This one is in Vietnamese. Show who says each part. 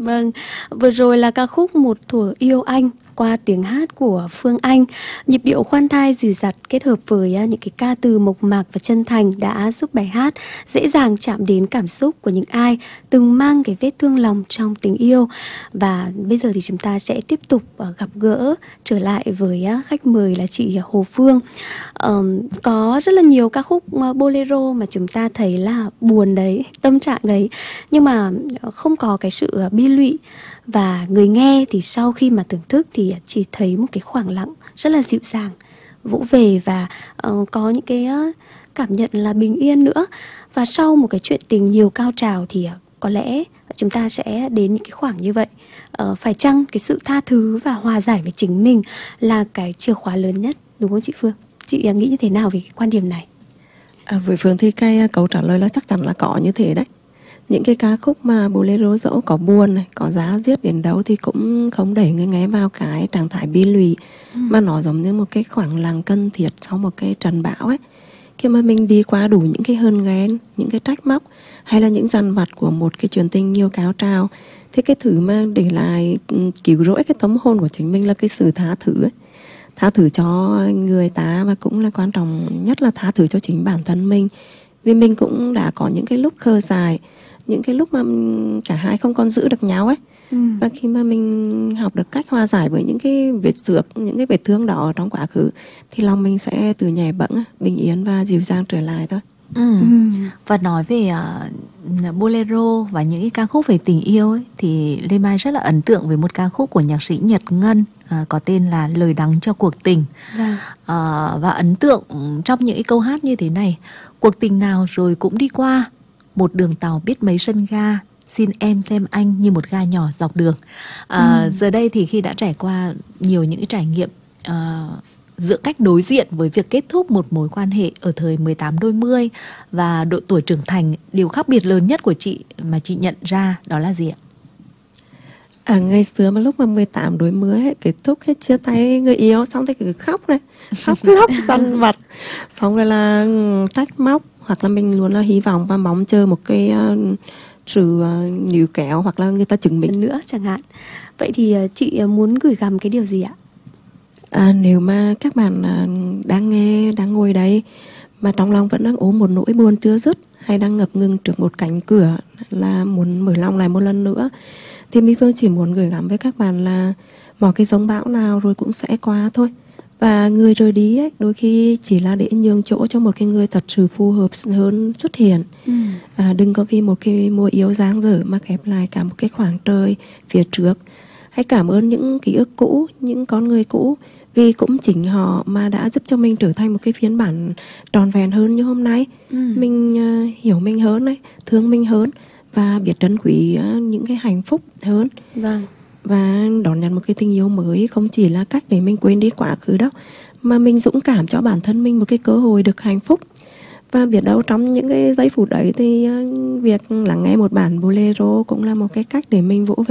Speaker 1: Vâng, vừa rồi là ca khúc Một thuở yêu anh qua tiếng hát của Phương Anh. Nhịp điệu khoan thai dìu dặt kết hợp với những cái ca từ mộc mạc và chân thành đã giúp bài hát dễ dàng chạm đến cảm xúc của những ai từng mang cái vết thương lòng trong tình yêu. Và bây giờ thì chúng ta sẽ tiếp tục gặp gỡ trở lại với khách mời là chị Hồ Phương. Có rất là nhiều ca khúc bolero mà chúng ta thấy là buồn đấy, tâm trạng đấy, nhưng mà không có cái sự bi lụy. Và người nghe thì sau khi mà thưởng thức thì chỉ thấy một cái khoảng lặng rất là dịu dàng, vỗ về và có những cái cảm nhận là bình yên nữa. Và sau một cái chuyện tình nhiều cao trào thì có lẽ chúng ta sẽ đến những cái khoảng như vậy. Phải chăng cái sự tha thứ và hòa giải với chính mình là cái chìa khóa lớn nhất, đúng không chị Phương? Chị nghĩ như thế nào về cái quan điểm này?
Speaker 2: Với Phương thì cái câu trả lời là chắc chắn là có như thế đấy. Những cái ca khúc mà bolero dẫu có buồn này, có giá diết đến đâu thì cũng không đẩy người nghe vào cái trạng thái bi lụy, mà nó giống như một cái khoảng lặng cần thiết sau một cái trận bão ấy. Khi mà mình đi qua đủ những cái hờn ghen, những cái trách móc hay là những dằn vặt của một cái chuyện tình nhiều cao trào, thì cái thứ mà để lại cứu rỗi cái tâm hồn của chính mình là cái sự tha thứ ấy. Tha thứ cho người ta, và cũng là quan trọng nhất là tha thứ cho chính bản thân mình. Vì mình cũng đã có những cái lúc khờ dại, những cái lúc mà cả hai không còn giữ được nhau ấy. Và khi mà mình học được cách hòa giải với những cái vết xước, những cái vết thương đó trong quá khứ, thì lòng mình sẽ từ nhẹ bẫng, bình yên và dịu dàng trở lại thôi.
Speaker 3: Và nói về bolero và những cái ca khúc về tình yêu ấy, thì Lê Mai rất là ấn tượng với một ca khúc của nhạc sĩ Nhật Ngân có tên là Lời Đắng cho cuộc tình. Và ấn tượng trong những cái câu hát như thế này: cuộc tình nào rồi cũng đi qua, một đường tàu biết mấy sân ga, xin em xem anh như một ga nhỏ dọc đường. Giờ đây thì khi đã trải qua nhiều những cái trải nghiệm giữa cách đối diện với việc kết thúc một mối quan hệ ở thời 18 đôi mươi và độ tuổi trưởng thành, điều khác biệt lớn nhất của chị mà chị nhận ra đó là gì ạ?
Speaker 2: Ngày xưa mà lúc mà 18 đôi mươi ấy, kết thúc hết chia tay người yêu xong thì cứ khóc này, khóc lóc dằn vặt, xong rồi là trách móc, hoặc là mình luôn là hy vọng và mong chờ một cái sự níu kéo hoặc là người ta chứng minh
Speaker 1: nữa chẳng hạn. Vậy thì chị muốn gửi gắm cái điều gì ạ?
Speaker 2: Nếu mà các bạn đang nghe, đang ngồi đây mà trong lòng vẫn đang ôm một nỗi buồn chưa dứt, hay đang ngập ngừng trước một cánh cửa là muốn mở lòng lại một lần nữa, thì Mỹ Phương chỉ muốn gửi gắm với các bạn là mọi cái giông bão nào rồi cũng sẽ qua thôi. Và người rời đi ấy, đôi khi chỉ là để nhường chỗ cho một cái người thật sự phù hợp hơn xuất hiện. Đừng có vì một cái mùa yêu dang dở mà khép lại cả một cái khoảng trời phía trước. Hãy cảm ơn những ký ức cũ, những con người cũ, vì cũng chính họ mà đã giúp cho mình trở thành một cái phiên bản tròn vẹn hơn như hôm nay. Mình hiểu mình hơn này, thương mình hơn, và biết trân quý những cái hạnh phúc hơn. Và đón nhận một cái tình yêu mới không chỉ là cách để mình quên đi quá khứ đâu, mà mình dũng cảm cho bản thân mình một cái cơ hội được hạnh phúc. Và biết đâu trong những cái giây phút đấy thì việc lắng nghe một bản bolero cũng là một cái cách để mình vỗ về